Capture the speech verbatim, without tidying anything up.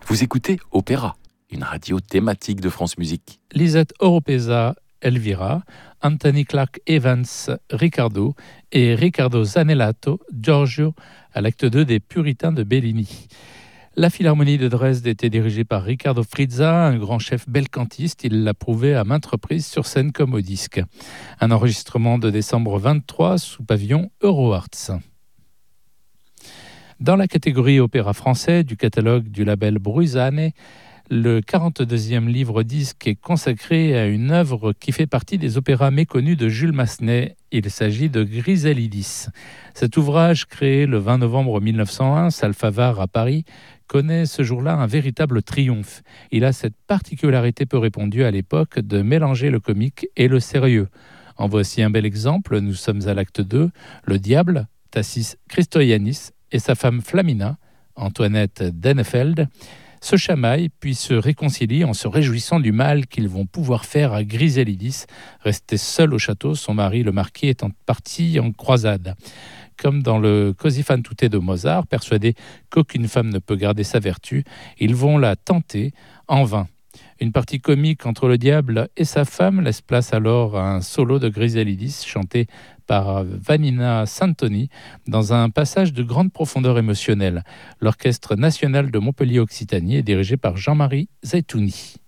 Vous écoutez Opéra, une radio thématique de France Musique. Lisette Oropesa, Elvira, Anthony Clark Evans, Riccardo et Riccardo Zanellato, Giorgio, à l'acte deux des Puritains de Bellini. La Philharmonie de Dresde était dirigée par Riccardo Frizza, un grand chef belcantiste. Il l'a prouvé à maintes reprises sur scène comme au disque. Un enregistrement de décembre vingt-trois sous pavillon EuroArts. Dans la catégorie opéra français du catalogue du label Bruzane, le quarante-deuxième livre-disque est consacré à une œuvre qui fait partie des opéras méconnus de Jules Massenet. Il s'agit de Griselidis. Cet ouvrage, créé le vingt novembre mille neuf cent un, salle Favart à Paris, connaît ce jour-là un véritable triomphe. Il a cette particularité peu répandue à l'époque de mélanger le comique et le sérieux. En voici un bel exemple. Nous sommes à l'acte deux. Le diable, Tassis Christoyanis, et sa femme Flamina, Antoinette Dennefeld, se chamaillent puis se réconcilient en se réjouissant du mal qu'ils vont pouvoir faire à Griselidis, restée seule au château, son mari le marquis étant parti en croisade. Comme dans le Così fan tutte de Mozart, persuadés qu'aucune femme ne peut garder sa vertu, ils vont la tenter en vain. Une partie comique entre le diable et sa femme laisse place alors à un solo de Griselidis chanté par Vanina Santoni dans un passage de grande profondeur émotionnelle. L'Orchestre national de Montpellier-Occitanie est dirigé par Jean-Marie Zaitouni.